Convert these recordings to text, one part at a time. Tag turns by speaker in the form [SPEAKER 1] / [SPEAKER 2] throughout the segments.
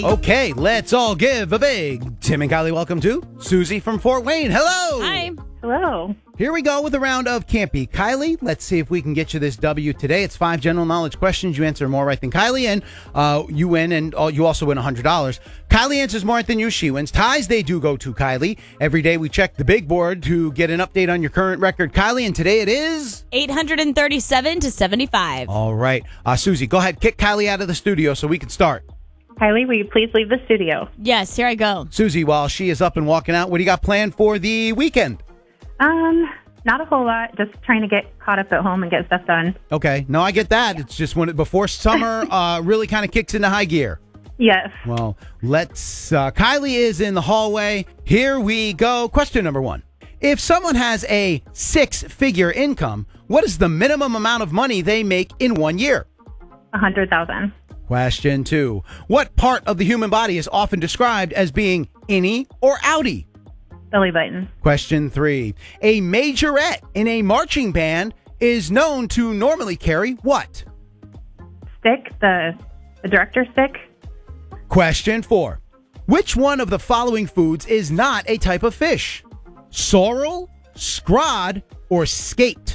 [SPEAKER 1] Okay, let's all give a big Tim and Kylie welcome to Susie from Fort Wayne. Hello.
[SPEAKER 2] Hi.
[SPEAKER 3] Hello.
[SPEAKER 1] Here we go with a round of Can't Be Kylie. Let's see if we can get you this W today. It's 5 general knowledge questions. You answer more right than Kylie, and you win, and you also win $100. Kylie answers more right than you. She wins. Ties, they do go to Kylie. Every day we check the big board to get an update on your current record, Kylie, and today it is
[SPEAKER 2] 837 to 75.
[SPEAKER 1] All right. Susie, go ahead. Kick Kylie out of the studio so we can start.
[SPEAKER 3] Kylie, will you please leave the studio?
[SPEAKER 2] Yes, here I go.
[SPEAKER 1] Susie, while she is up and walking out, what do you got planned for the weekend?
[SPEAKER 3] Not a whole lot. Just trying to get caught up at home and get stuff done.
[SPEAKER 1] Okay. No, I get that. It's just before summer really kind of kicks into high gear.
[SPEAKER 3] Yes.
[SPEAKER 1] Well, Kylie is in the hallway. Here we go. Question number 1. If someone has a 6-figure income, what is the minimum amount of money they make in 1 year?
[SPEAKER 3] 100,000.
[SPEAKER 1] Question 2. What part of the human body is often described as being innie or outie?
[SPEAKER 3] Belly button.
[SPEAKER 1] Question 3. A majorette in a marching band is known to normally carry what?
[SPEAKER 3] Stick. The director stick.
[SPEAKER 1] Question 4. Which one of the following foods is not a type of fish? Sorrel, scrod, or skate?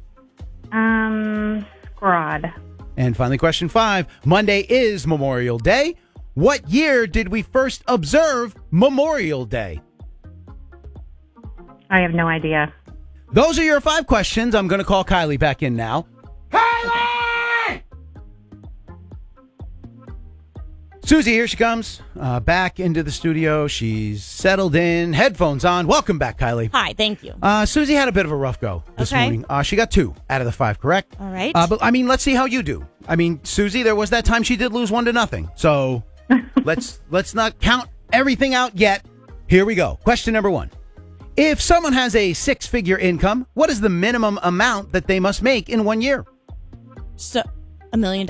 [SPEAKER 3] Scrod.
[SPEAKER 1] And finally, question 5. Monday is Memorial Day. What year did we first observe Memorial Day?
[SPEAKER 3] I have no idea.
[SPEAKER 1] Those are your 5 questions. I'm going to call Kylie back in now. Kylie! Susie, here she comes. Back into the studio. She's settled in. Headphones on. Welcome back, Kylie.
[SPEAKER 2] Hi, thank you.
[SPEAKER 1] Susie had a bit of a rough go this morning. She got 2 out of the 5 correct.
[SPEAKER 2] All right.
[SPEAKER 1] But, let's see how you do. Susie, there was that time she did lose 1-0. So let's not count everything out yet. Here we go. Question number 1. If someone has a 6-figure income, what is the minimum amount that they must make in 1 year?
[SPEAKER 2] So, $1 million?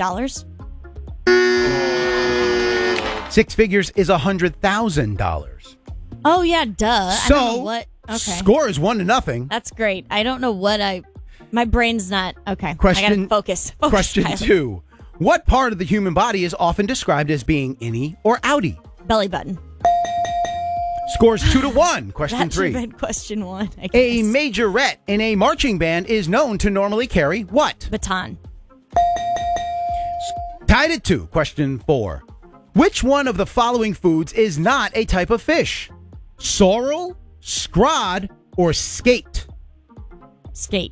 [SPEAKER 1] 6 figures is $100,000.
[SPEAKER 2] Oh, yeah, duh.
[SPEAKER 1] So,
[SPEAKER 2] I don't know what. Okay.
[SPEAKER 1] Score is 1-0.
[SPEAKER 2] That's great. I don't know what my brain's not. Okay.
[SPEAKER 1] Question,
[SPEAKER 2] I gotta focus.
[SPEAKER 1] Question
[SPEAKER 2] Tyler.
[SPEAKER 1] 2. What part of the human body is often described as being innie or outie?
[SPEAKER 2] Belly button.
[SPEAKER 1] Scores 2-1. Question
[SPEAKER 2] That
[SPEAKER 1] 3.
[SPEAKER 2] should have been question 1, I guess.
[SPEAKER 1] A majorette in a marching band is known to normally carry what?
[SPEAKER 2] Baton.
[SPEAKER 1] Tied at 2. Question 4. Which one of the following foods is not a type of fish? Sorrel, scrod, or skate?
[SPEAKER 2] Skate.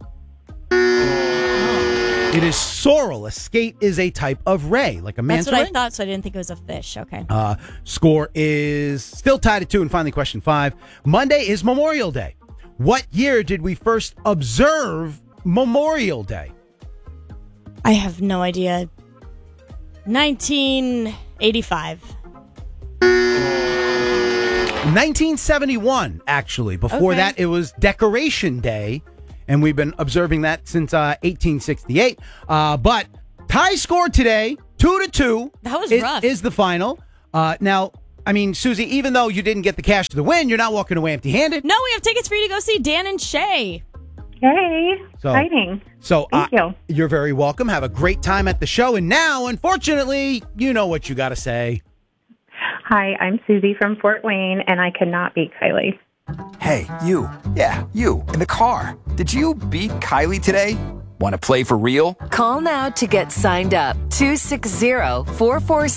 [SPEAKER 1] It is sorrel. A skate is a type of ray, like a manta
[SPEAKER 2] That's what
[SPEAKER 1] ray.
[SPEAKER 2] I thought, so I didn't think it was a fish. Okay.
[SPEAKER 1] Score is still tied at 2. And finally, question 5. Monday is Memorial Day. What year did we first observe Memorial Day?
[SPEAKER 2] I have no idea. 1985.
[SPEAKER 1] 1971, actually. Before
[SPEAKER 2] Okay.
[SPEAKER 1] that, it was Decoration Day. And we've been observing that since 1868. But tie score today, 2-2.
[SPEAKER 2] That was rough.
[SPEAKER 1] Is the final. Now, Susie, even though you didn't get the cash to the win, you're not walking away empty-handed.
[SPEAKER 2] No, we have tickets for you to go see Dan and Shay.
[SPEAKER 3] Hey. Exciting.
[SPEAKER 1] So
[SPEAKER 3] Thank you.
[SPEAKER 1] You're very welcome. Have a great time at the show. And now, unfortunately, you know what you got to say.
[SPEAKER 3] Hi, I'm Susie from Fort Wayne, and I cannot beat Kylie.
[SPEAKER 4] Hey, you. Yeah, you. In the car. Did you beat Kylie today? Want to play for real?
[SPEAKER 5] Call now to get signed up. 260-446